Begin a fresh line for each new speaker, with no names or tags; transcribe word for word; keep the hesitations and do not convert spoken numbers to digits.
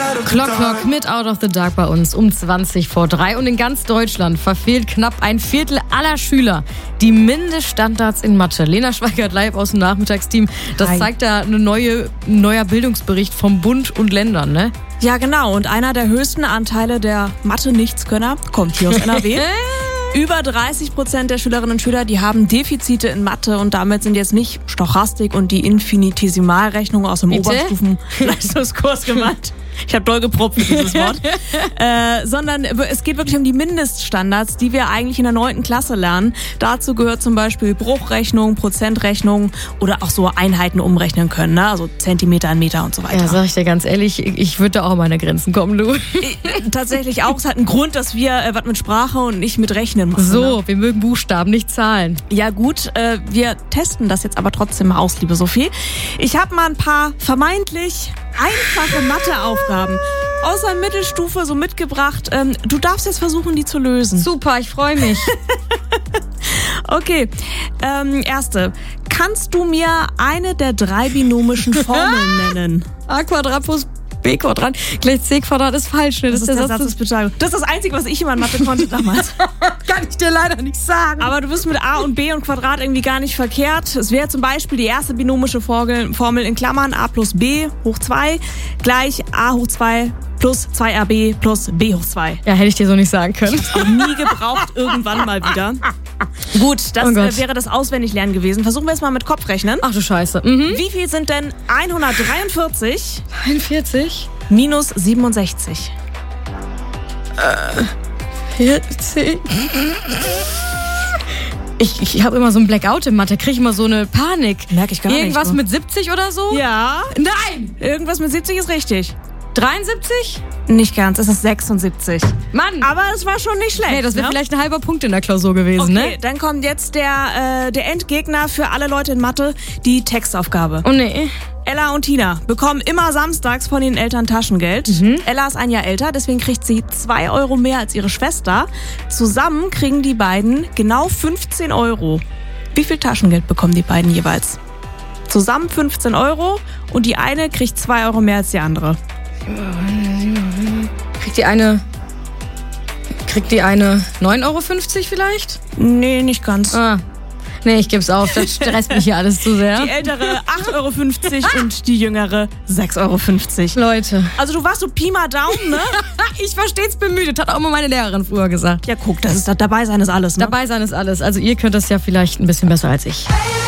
Clock Clock mit Out of the Dark bei uns um zwanzig vor drei. Und in ganz Deutschland verfehlt knapp ein Viertel aller Schüler die Mindeststandards in Mathe. Lena Schweigert live aus dem Nachmittagsteam. Das
Hi.
zeigt da eine neue, ein neuer Bildungsbericht vom Bund und Ländern, ne?
Ja, genau. Und einer der höchsten Anteile der Mathe-Nichtskönner kommt hier aus N R W. Über dreißig Prozent der Schülerinnen und Schüler, die haben Defizite in Mathe und damit sind jetzt nicht Stochastik und die Infinitesimalrechnung aus dem
Bitte?
Oberstufenleistungskurs gemeint. Ich habe doll geprobt für dieses Wort. äh, sondern es geht wirklich um die Mindeststandards, die wir eigentlich in der neunten Klasse lernen. Dazu gehört zum Beispiel Bruchrechnung, Prozentrechnung oder auch so Einheiten umrechnen können, ne? Also Zentimeter an Meter und so weiter.
Ja, sag ich dir ganz ehrlich, ich würde da auch an meine Grenzen kommen, du.
Ich, tatsächlich auch. Es hat einen Grund, dass wir äh, was mit Sprache und nicht mit Rechnen machen.
So,
Ne?
wir mögen Buchstaben, nicht Zahlen.
Ja gut, äh, wir testen das jetzt aber trotzdem mal aus, liebe Sophie. Ich habe mal ein paar vermeintlich einfache Matheaufgaben aus der Mittelstufe so mitgebracht. Ähm, du darfst jetzt versuchen, die zu lösen.
Super, ich freue mich.
Okay, ähm, erste. Kannst du mir eine der drei binomischen Formeln nennen?
A Quadrat plus B Quadrat gleich C Quadrat ist falsch. Ne?
Das, das ist der Satz des Betrags. Das ist das Einzige, was ich immer in Mathe konnte damals.
Kann ich dir leider nicht sagen.
Aber du bist mit A und B und Quadrat irgendwie gar nicht verkehrt. Es wäre zum Beispiel die erste binomische Formel, Formel in Klammern A plus B hoch zwei gleich A hoch zwei plus zwei R B plus B hoch zwei.
Ja, hätte ich dir so nicht sagen können.
Auch nie gebraucht, irgendwann mal wieder. Gut, das
Oh Gott.
äh, wäre das Auswendiglernen gewesen. Versuchen wir jetzt mal mit Kopfrechnen.
Ach du Scheiße. Mhm.
Wie viel sind denn hundertdreiundvierzig
einundvierzig?
minus siebenundsechzig?
vierzig? Ich, ich habe immer so ein Blackout in Mathe, kriege ich immer so eine Panik.
Merke ich gar nicht.
Irgendwas
du.
mit siebzig oder so?
Ja,
Nein!
irgendwas mit siebzig ist richtig.
dreiundsiebzig?
Nicht ganz, es ist sechsundsiebzig.
Mann!
Aber es war schon nicht schlecht.
Hey, das wäre
ne?
vielleicht ein halber Punkt in der Klausur gewesen,
Okay,
ne?
dann kommt jetzt der, äh, der Endgegner für alle Leute in Mathe, die Textaufgabe.
Oh nee.
Ella und Tina bekommen immer samstags von ihren Eltern Taschengeld.
Mhm.
Ella ist ein Jahr älter, deswegen kriegt sie zwei Euro mehr als ihre Schwester. Zusammen kriegen die beiden genau fünfzehn Euro. Wie viel Taschengeld bekommen die beiden jeweils? Zusammen fünfzehn Euro und die eine kriegt zwei Euro mehr als die andere.
Kriegt die eine... Kriegt die eine neun Euro fünfzig vielleicht?
Nee, nicht ganz.
Ah. Nee, ich geb's auf. Das stresst mich hier alles zu sehr.
Die ältere acht Euro fünfzig und die jüngere sechs Euro fünfzig.
Leute.
Also du warst so Pi mal Daumen, ne?
Ich war stets bemüht. Hat auch immer meine Lehrerin früher gesagt.
Ja, guck, das ist dabei sein ist alles, ne?
Dabei sein ist alles. Also ihr könnt das ja vielleicht ein bisschen besser als ich.